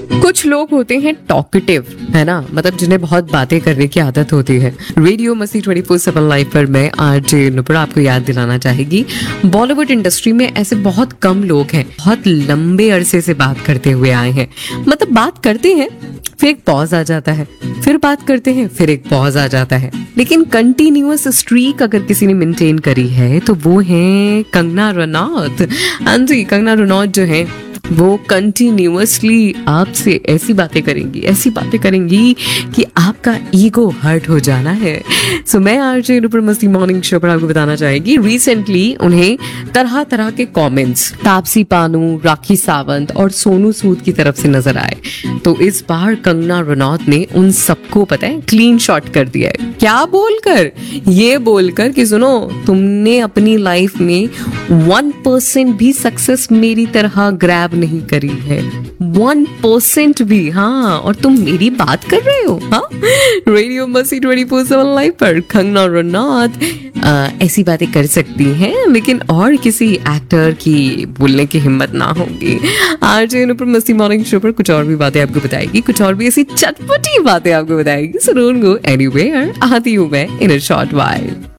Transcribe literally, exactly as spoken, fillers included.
कुछ लोग होते हैं टॉकेटिव, है ना, मतलब जिन्हें बहुत बातें करने की आदत होती है। रेडियो मस्ती ट्वेंटी फोर सेवन लाइव पर मैं आरजे नुपुर आपको याद दिलाना चाहेगी, बॉलीवुड इंडस्ट्री में ऐसे बहुत कम लोग हैं बहुत लंबे अरसे से बात करते हुए आए हैं। मतलब बात करते हैं फिर एक पॉज आ जाता है, फिर बात करते हैं फिर एक पॉज आ जाता है, लेकिन कंटिन्यूअस स्ट्रीक अगर किसी ने मेंटेन करी है तो वो है कंगना रनौत। हाँ जी, कंगना रनौत जो है वो कंटिन्यूअसली आपसे ऐसी बातें करेंगी ऐसी बातें करेंगी कि आपका ईगो हर्ट हो जाना है। सो मैं आरजे नुपुर मस्ती मॉर्निंग शो पर आपको बताना चाहेगी, रिसेंटली उन्हें तरह तरह के कमेंट्स तापसी पानू, राखी सावंत और सोनू सूद की तरफ से नजर आए। तो इस बार कंगना रनौत ने उन सबको पता है क्लीन शॉट कर दिया है। क्या बोलकर? ये बोलकर कि सुनो, तुमने अपनी लाइफ में वन परसेंट भी सक्सेस मेरी तरह ग्रैब नहीं करी है, वन परसेंट भी। हाँ, और तुम मेरी बात कर रहे हो? हाँ, रेडियो मस्ती ट्वेंटी फोर सेवन लाइव पर कंगना रनौत ऐसी बातें कर सकती हैं, लेकिन और किसी एक्टर की बोलने की हिम्मत ना होगी। आरजे नुपुर मस्ती मॉर्निंग शो पर कुछ और भी बातें आपको बताएगी, कुछ और भी ऐसी चटपटी बातें आपको बताएगी। सो डोंट गो एनीवेयर, आती हूँ मैं इन अ शॉर्ट व्हाइल।